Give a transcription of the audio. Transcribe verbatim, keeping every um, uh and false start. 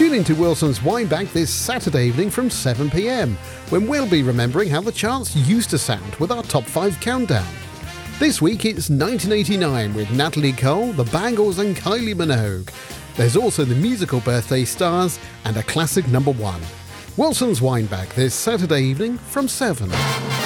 Tune in to Wilson's Wineback this Saturday evening from seven p m, when we'll be remembering how the charts used to sound with our top five countdown. This week it's nineteen eighty-nine with Natalie Cole, the Bangles and Kylie Minogue. There's also the musical Birthday Stars and a classic number one. Wilson's Wineback this Saturday evening from seven.